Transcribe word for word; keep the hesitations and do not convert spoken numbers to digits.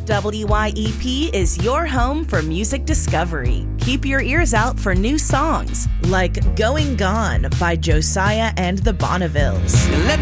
W Y E P is your home for music discovery. Keep your ears out for new songs like Going Gone by Josiah and the Bonnevilles.